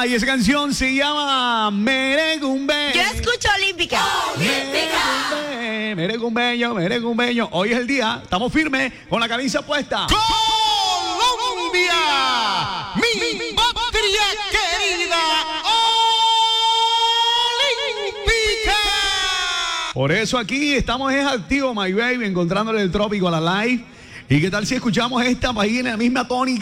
Y esa canción se llama Merecumbe. Yo escucho Olímpica. Merecumbeño, merecumbeño. Hoy es el día, estamos firmes con la camisa puesta. Colombia, mi patria querida olímpica. Por eso aquí estamos es activo, my baby, encontrándole el trópico a la live. ¿Y qué tal si escuchamos esta página, la misma tónica?